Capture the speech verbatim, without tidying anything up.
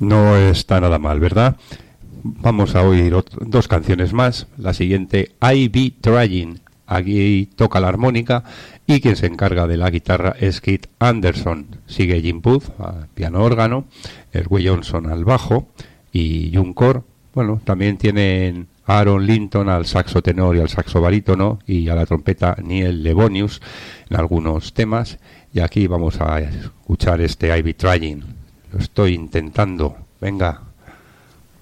No está nada mal, ¿verdad? Vamos a oír ot- dos canciones más. La siguiente, I Be Trying. Aquí toca la armónica y quien se encarga de la guitarra es Keith Anderson. Sigue Jim Booth al piano órgano, Erwin Johnson al bajo y June Core. Bueno, también tienen a Aaron Linton al saxo tenor y al saxo barítono y a la trompeta Neil Lebonius en algunos temas. Y aquí vamos a escuchar este I Be Trying. Lo estoy intentando. Venga.